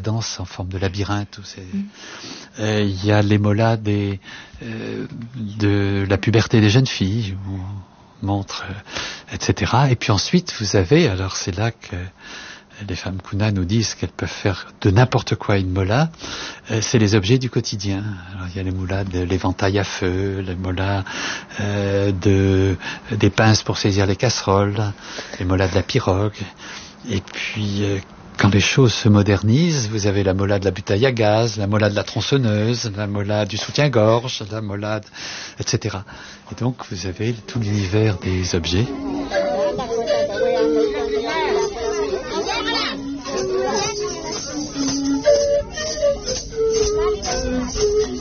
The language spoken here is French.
danse en forme de labyrinthe. Il y a les molas de la puberté des jeunes filles, où on montre, etc. Et puis ensuite, vous avez, alors c'est là que les femmes Kuna nous disent qu'elles peuvent faire de n'importe quoi une mola, c'est les objets du quotidien. Alors il y a les molas de l'éventail à feu, les molas des pinces pour saisir les casseroles, les molas de la pirogue. Et puis quand les choses se modernisent, vous avez la mola de la bouteille à gaz, la mola de la tronçonneuse, la mola du soutien-gorge, la mola, etc. Et donc vous avez tout l'univers des objets.